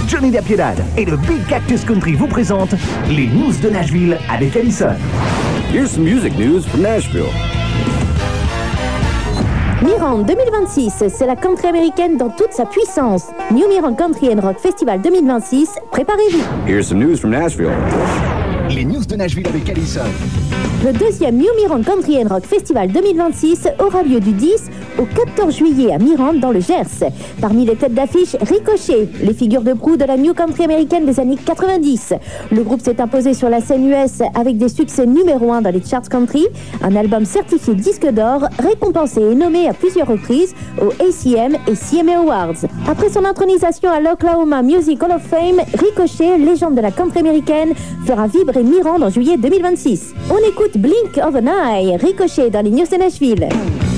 Johnny Dapiedad et le Big Cactus Country vous présentent les news de Nashville avec Allison. Here's some music news from Nashville. Mirand 2026, c'est la country américaine dans toute sa puissance. New Mirand Country and Rock Festival 2026, préparez-vous. Here's some news from Nashville. Les news de Nashville avec Allison. Le deuxième New Mirand Country and Rock Festival 2026 aura lieu du 10 au 14 juillet à Mirande dans le Gers. Parmi les têtes d'affiche, Ricochet, les figures de proue de la New Country américaine des années 90. Le groupe s'est imposé sur la scène US avec des succès numéro 1 dans les charts country, un album certifié disque d'or, récompensé et nommé à plusieurs reprises aux ACM et CMA Awards. Après son intronisation à l'Oklahoma Music Hall of Fame, Ricochet, légende de la country américaine, fera vibrer Mirande en juillet 2026. On écoute Blink of an Eye, Ricochet dans les news de Nashville.